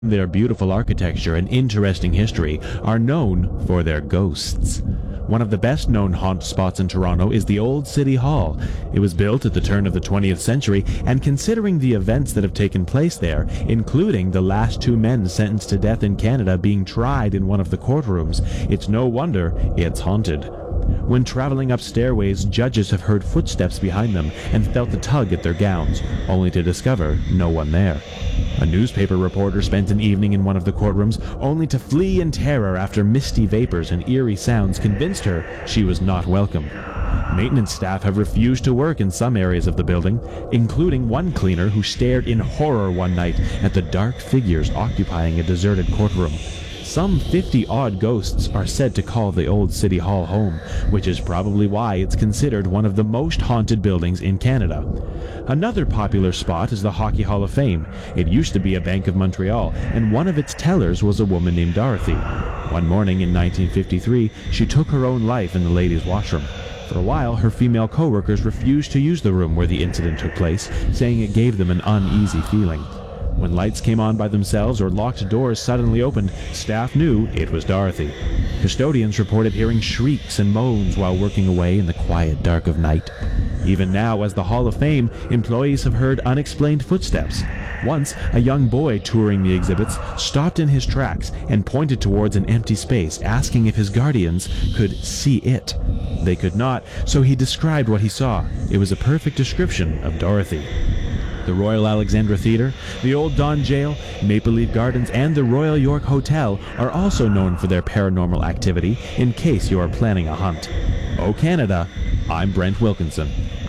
Their beautiful architecture and interesting history are known for their ghosts. One of the best-known haunt spots in Toronto is the Old City Hall. It was built at the turn of the 20th century, and considering the events that have taken place there, including the last two men sentenced to death in Canada being tried in one of the courtrooms, it's no wonder it's haunted. When traveling up stairways, judges have heard footsteps behind them and felt a tug at their gowns, only to discover no one there. A newspaper reporter spent an evening in one of the courtrooms, only to flee in terror after misty vapors and eerie sounds convinced her she was not welcome. Maintenance staff have refused to work in some areas of the building, including one cleaner who stared in horror one night at the dark figures occupying a deserted courtroom. Some 50-odd ghosts are said to call the Old City Hall home, which is probably why it's considered one of the most haunted buildings in Canada. Another popular spot is the Hockey Hall of Fame. It used to be a Bank of Montreal, and one of its tellers was a woman named Dorothy. One morning in 1953, she took her own life in the ladies' washroom. For a while, her female co-workers refused to use the room where the incident took place, saying it gave them an uneasy feeling. When lights came on by themselves or locked doors suddenly opened, staff knew it was Dorothy. Custodians reported hearing shrieks and moans while working away in the quiet dark of night. Even now, as the Hall of Fame, employees have heard unexplained footsteps. Once, a young boy touring the exhibits stopped in his tracks and pointed towards an empty space, asking if his guardians could see it. They could not, so he described what he saw. It was a perfect description of Dorothy. The Royal Alexandra Theatre, the Old Don Jail, Maple Leaf Gardens, and the Royal York Hotel are also known for their paranormal activity in case you are planning a hunt. Oh Canada, I'm Brent Wilkinson.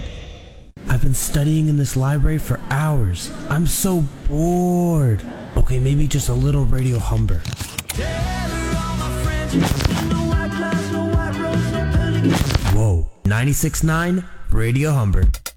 I've been studying in this library for hours. I'm so bored. Okay, maybe just a little Radio Humber. Whoa, 96.9 Radio Humber.